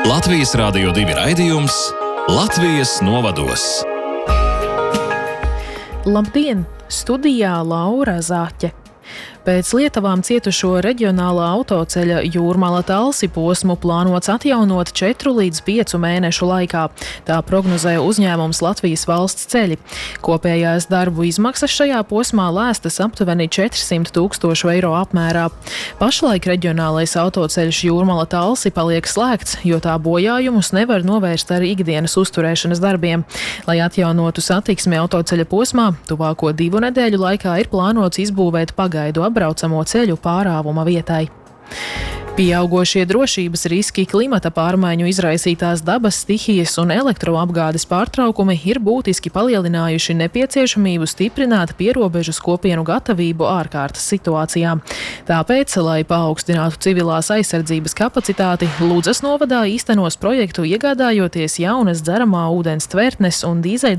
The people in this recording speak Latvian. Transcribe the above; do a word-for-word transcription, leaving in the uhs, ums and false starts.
Latvijas Rādio divi raidījums Latvijas novados. Labdien! Studijā Laura Zāķe. Pēc Lietavām cietušo reģionālā autoceļa Jūrmala-Talsi posmu plānots atjaunot četru līdz piecu mēnešu laikā. Tā prognozē uzņēmums Latvijas valsts ceļi. Kopējās darbu izmaksas šajā posmā lēstas aptuveni četrsimt tūkstošu eiro apmērā. Pašlaik reģionālais autoceļš Jūrmala-Talsi paliek slēgts, jo tā bojājumus nevar novērst ar ikdienas uzturēšanas darbiem. Lai atjaunotu satiksmi autoceļa posmā, tuvāko divu nedēļu laikā ir plānots izbūvēt pagaidu apbraucamo ceļu pārāvuma vietai. Pieaugošie drošības riski, klimata pārmaiņu izraisītās dabas stihijas un elektroapgādes pārtraukumi ir būtiski palielinājuši nepieciešamību stiprināt pierobežas kopienu gatavību ārkārtas situācijām. Tāpēc, lai paaugstinātu civilās aizsardzības kapacitāti, Ludzas novadā īstenos projektu iegādājoties jaunas dzeramā ūdens tvertnes un dīzeļdegvielu